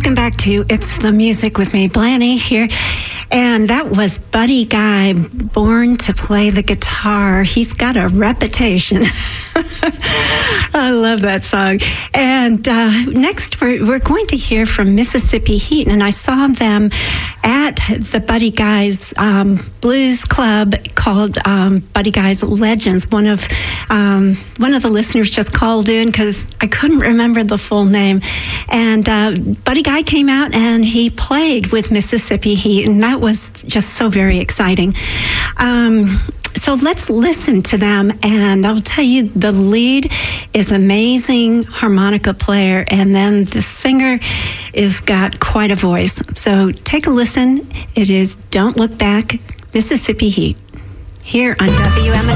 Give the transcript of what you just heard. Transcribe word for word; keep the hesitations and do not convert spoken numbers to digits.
Welcome back to It's the Music with me, Blanny here. And that was Buddy Guy, born to play the guitar. He's got a reputation. I love that song. And uh, next, we're, we're going to hear from Mississippi Heat. And I saw them at the Buddy Guy's um, blues club called um, Buddy Guy's Legends. One of um, one of the listeners just called in because I couldn't remember the full name. And uh, Buddy Guy came out and he played with Mississippi Heat. And that was just so very exciting. Um, so let's listen to them, and I'll tell you, the lead is amazing harmonica player, and then the singer is got quite a voice. So take a listen. It is Don't Look Back, Mississippi Heat, here on W M.